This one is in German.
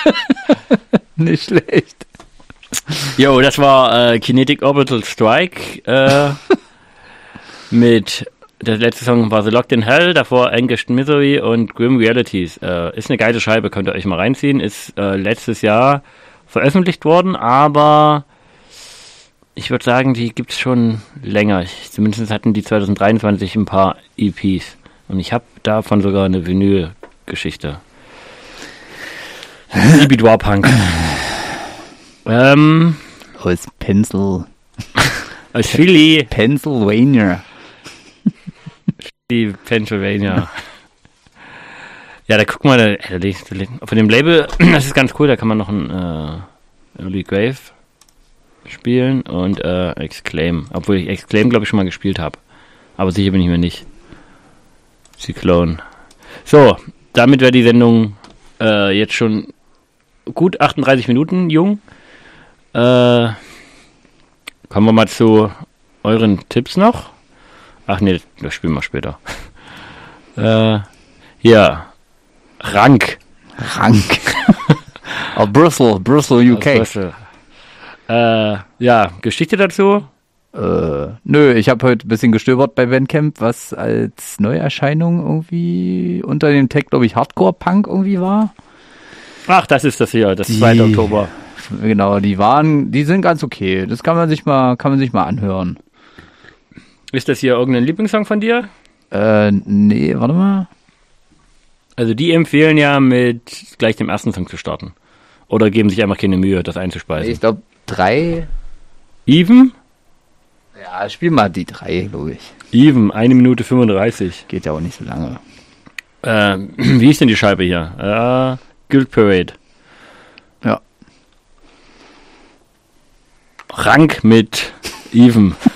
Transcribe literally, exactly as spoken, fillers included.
Nicht schlecht. Jo, das war äh, Kinetic Orbital Strike äh, mit, der letzte Song war The Locked in Hell, davor Anguished Misery und Grim Realities. Äh, ist eine geile Scheibe, könnt ihr euch mal reinziehen. Ist äh, letztes Jahr veröffentlicht worden, aber ich würde sagen, die gibt's schon länger. Ich, zumindest hatten die zwanzig dreiundzwanzig ein paar E Ps. Und ich habe davon sogar eine Vinyl-Geschichte. Libidoir Punk. ähm, Aus Pencil. aus Philly. Pennsylvania. Die Pennsylvania. Ja, da guck mal, da, da, da, da, von dem Label, das ist ganz cool, da kann man noch ein äh, Early Grave spielen und äh, Exclaim. Obwohl ich Exclaim, glaube ich, schon mal gespielt habe. Aber sicher bin ich mir nicht. Cyclone. So, damit wäre die Sendung äh, jetzt schon gut achtunddreißig Minuten jung. Äh, kommen wir mal zu euren Tipps noch. Ach nee, das spielen wir später. äh, ja. Rank. Rank. Oh, Brüssel, Brüssel, U K. Brüssel. Äh, ja, Geschichte dazu? Äh, nö, ich habe heute ein bisschen gestöbert bei Bandcamp, was als Neuerscheinung irgendwie unter dem Tag, glaube ich, Hardcore-Punk irgendwie war. Ach, das ist das hier, das Die, zweite Oktober. Genau, die waren, die sind ganz okay. Das kann man sich mal, kann man sich mal anhören. Ist das hier irgendein Lieblingssong von dir? Äh, nee, warte mal. Also die empfehlen ja, mit gleich dem ersten Song zu starten. Oder geben sich einfach keine Mühe, das einzuspeisen. Ich glaube, drei. Even? Ja, spiel mal die drei, glaube ich. Even, eine Minute fünfunddreißig. Geht ja auch nicht so lange. Äh, wie ist denn die Scheibe hier? Äh, Guild Parade. Ja. Rank mit Even.